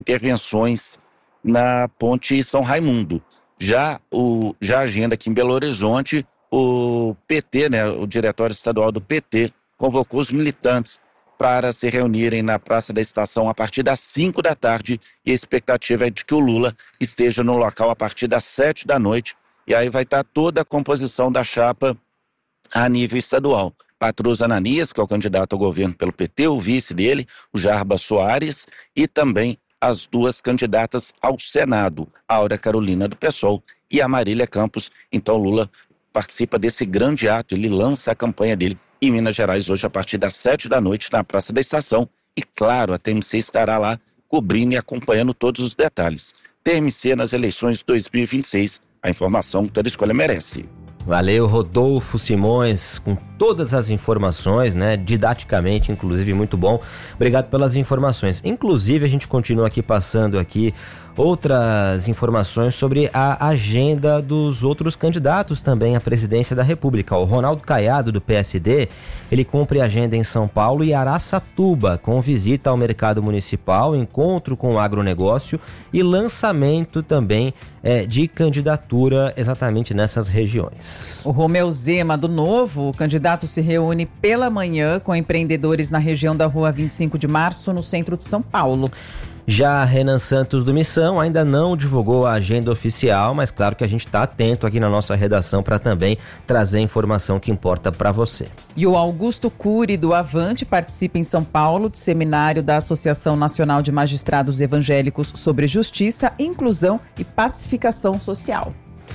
intervenções na ponte São Raimundo. Já a agenda aqui em Belo Horizonte, o PT, né, o Diretório Estadual do PT, convocou os militantes para se reunirem na Praça da Estação a partir das 5 da tarde, e a expectativa é de que o Lula esteja no local a partir das 7 da noite, e aí vai estar toda a composição da chapa a nível estadual. Patrus Ananias, que é o candidato ao governo pelo PT, o vice dele, o Jarba Soares, e também as duas candidatas ao Senado, a Áurea Carolina do PSOL e a Marília Campos. Então Lula participa desse grande ato, ele lança a campanha dele em Minas Gerais hoje a partir das 7 da noite na Praça da Estação, e claro, a TMC estará lá cobrindo e acompanhando todos os detalhes. TMC nas eleições 2026, a informação que toda escolha merece. Valeu, Rodolfo Simões, com todas as informações, né, didaticamente, inclusive, muito bom. Obrigado pelas informações. Inclusive, a gente continua aqui passando aqui outras informações sobre a agenda dos outros candidatos também à presidência da República. O Ronaldo Caiado, do PSD, ele cumpre agenda em São Paulo e Araçatuba, com visita ao mercado municipal, encontro com o agronegócio e lançamento também de candidatura exatamente nessas regiões. O Romeu Zema, do Novo, o candidato se reúne pela manhã com empreendedores na região da Rua 25 de Março, no centro de São Paulo. Já Renan Santos do Missão ainda não divulgou a agenda oficial, mas claro que a gente está atento aqui na nossa redação para também trazer a informação que importa para você. E o Augusto Cury, do Avante, participa em São Paulo de seminário da Associação Nacional de Magistrados Evangélicos sobre Justiça, Inclusão e Pacificação Social.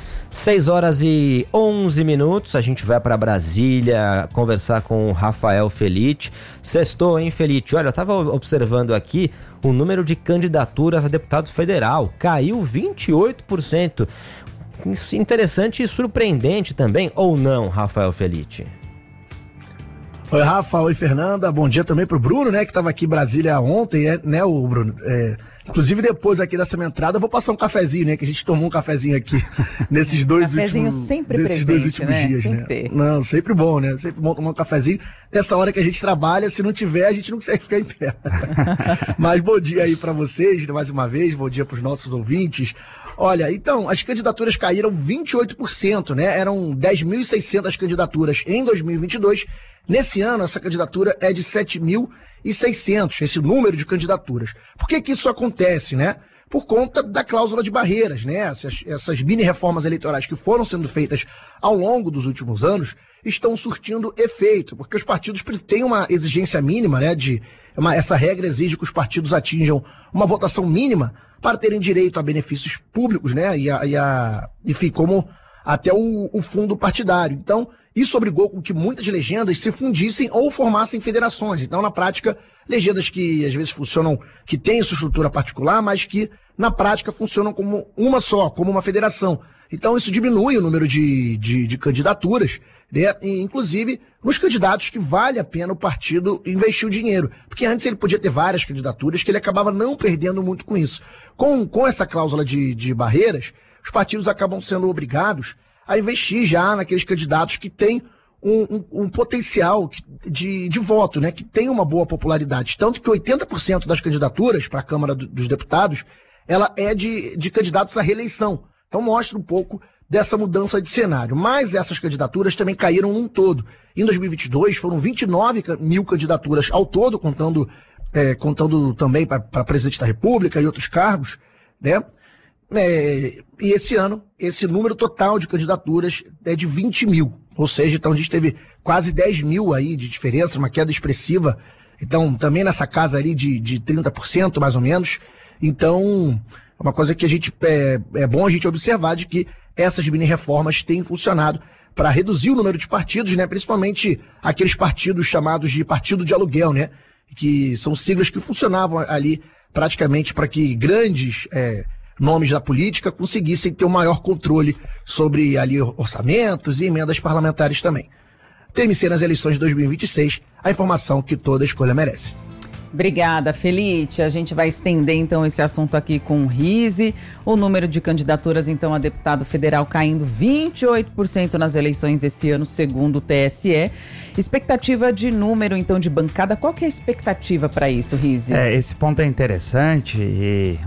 6h11, a gente vai para Brasília conversar com o Rafael Felite. Sextou, hein, Felite? Olha, eu estava observando aqui o número de candidaturas a deputado federal. Caiu 28%. Interessante e surpreendente também, ou não, Rafael Felite? Oi, Rafa, oi, Fernanda. Bom dia também pro Bruno, né, que estava aqui em Brasília ontem, né, o Bruno? Inclusive, depois aqui dessa minha entrada, eu vou passar um cafezinho, né? Que a gente tomou um cafezinho aqui nesses dois cafezinho sempre presente, né? Dias, tem né? que ter. Não, sempre bom, né? Sempre bom tomar um cafezinho. Nessa hora que a gente trabalha, se não tiver, a gente não consegue ficar em pé. Mas bom dia aí pra vocês, mais uma vez. Bom dia pros nossos ouvintes. Olha, então, as candidaturas caíram 28%, né? Eram 10.600 candidaturas em 2022. Nesse ano, essa candidatura é de 7.600, esse número de candidaturas. Por que isso acontece, né? Por conta da cláusula de barreiras, né? Essas mini-reformas eleitorais que foram sendo feitas ao longo dos últimos anos estão surtindo efeito, porque os partidos têm uma exigência mínima, né? Essa regra exige que os partidos atinjam uma votação mínima para terem direito a benefícios públicos, né? Enfim, como até o fundo partidário. Então, isso obrigou com que muitas legendas se fundissem ou formassem federações. Então, na prática, legendas que às vezes funcionam, que têm sua estrutura particular, mas que na prática funcionam como uma só, como uma federação. Então, isso diminui o número de candidaturas, né? E, inclusive, nos candidatos que vale a pena o partido investir o dinheiro. Porque antes ele podia ter várias candidaturas que ele acabava não perdendo muito com isso. Com essa cláusula de barreiras, os partidos acabam sendo obrigados a investir já naqueles candidatos que têm um potencial de voto, né? Que tem uma boa popularidade. Tanto que 80% das candidaturas para a Câmara dos Deputados, ela é de candidatos à reeleição. Então mostra um pouco dessa mudança de cenário. Mas essas candidaturas também caíram num todo. Em 2022 foram 29 mil candidaturas ao todo, contando também para presidente da República e outros cargos, né? E esse ano, esse número total de candidaturas é de 20 mil. Ou seja, então a gente teve quase 10 mil aí de diferença, uma queda expressiva. Então, também nessa casa ali de 30%, mais ou menos. Então, é uma coisa que é bom a gente observar de que essas mini-reformas têm funcionado para reduzir o número de partidos, né? Principalmente aqueles partidos chamados de partido de aluguel, né? Que são siglas que funcionavam ali praticamente para que grandes nomes da política conseguissem ter um maior controle sobre ali orçamentos e emendas parlamentares também. TMC nas eleições de 2026, a informação que toda escolha merece. Obrigada, Felite. A gente vai estender, então, esse assunto aqui com o Rizzi. O número de candidaturas, então, a deputado federal caindo 28% nas eleições desse ano, segundo o TSE. Expectativa de número, então, de bancada. Qual que é a expectativa para isso, Rizzi? Esse ponto é interessante e